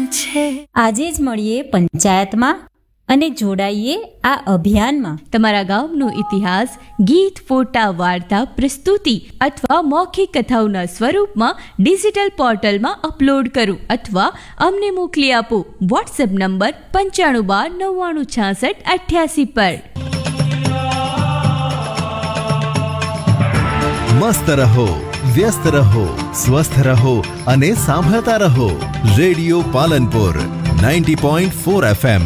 છે. આજે જ મળીએ પંચાયતમાં અને જોડાઈએ આ અભિયાનમાં. તમારા ગામનો ઇતિહાસ ગીત, ફોટા, વાર્તા, પ્રસ્તુતિ અથવા મૌખિક કથાઓના સ્વરૂપમાં ડિજિટલ પોર્ટલમાં અપલોડ કરો અથવા અમને મોકલી આપો. વોટ્સએપ નંબર 9512996688 પર. મસ્ત રહો, વ્યસ્ત રહો, સ્વસ્થ રહો અને સાંભળતા રહો રેડિયો પાલનપુર 90.4 FM.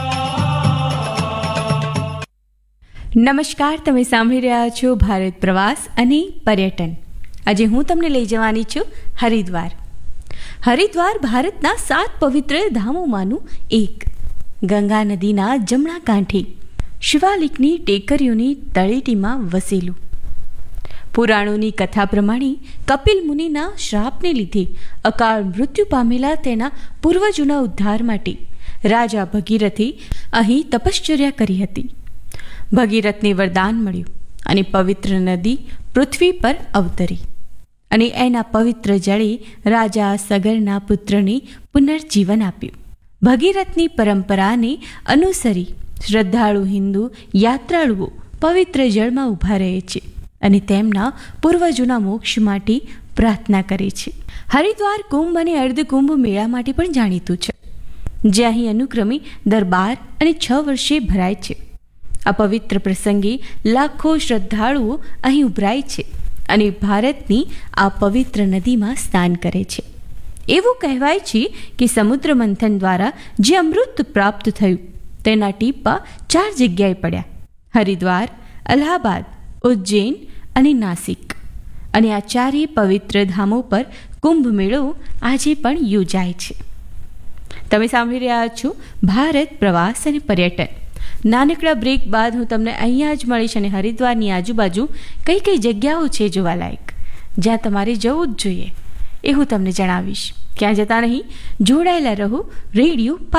નમસ્કાર, તમે સાંભળી રહ્યા છો ભારત પ્રવાસ અને પર્યટન. આજે હું તમને લઈ જવાની છું હરિદ્વાર. હરિદ્વાર ભારતના 7 પવિત્ર ધામોમાંનું એક. ગંગા નદીના જમણા કાંઠે શિવાલિકની ટેકરીઓની તળેટીમાં વસેલું. પુરાણોની કથા પ્રમાણે કપિલ મુનિના શ્રાપને લીધે અકાળ મૃત્યુ પામેલા તેના પૂર્વજોના ઉદ્ધાર માટે રાજા ભગીરથે અહીં તપશ્ચર્યા કરી હતી. ભગીરથને વરદાન મળ્યું અને પવિત્ર નદી પૃથ્વી પર અવતરી અને એના પવિત્ર જળે રાજા સગરના પુત્રને પુનર્જીવન આપ્યું. ભગીરથની પરંપરાને અનુસરી શ્રદ્ધાળુ હિન્દુ યાત્રાળુઓ પવિત્ર જળમાં ઊભા રહે છે અને તેમના પૂર્વજોના મોક્ષ માટે પ્રાર્થના કરે છે. હરિદ્વાર કુંભ અને અર્ધકુંભ મેળા માટે પણ જાણીતું છે, જે અહીં અનુક્રમે દર 12 અને 6 વર્ષે ભરાય છે. આ પવિત્ર પ્રસંગે લાખો શ્રદ્ધાળુઓ અહીં ઉભરાય છે અને ભારતની આ પવિત્ર નદીમાં સ્નાન કરે છે. એવું કહેવાય છે કે સમુદ્ર મંથન દ્વારા જે અમૃત પ્રાપ્ત થયું તેના ટીપા 4 જગ્યાએ પડ્યા: હરિદ્વાર, અલ્હાબાદ, ઉજ્જૈન અને નાસિક. અને આ 4 પવિત્ર ધામો પર કુંભ મેળો આજે પણ યોજાય છે. તમે સાંભળી રહ્યા છો ભારત પ્રવાસ અને પર્યટન. નાનકડા બ્રેક બાદ હું તમને અહીંયા જ મળીશ અને હરિદ્વારની આજુબાજુ કઈ કઈ જગ્યાઓ છે જોવાલાયક, જ્યાં તમારે જવું જ જોઈએ, એ હું તમને જણાવીશ. ક્યાં જતા નહીં, જોડાયેલા રહો રેડિયો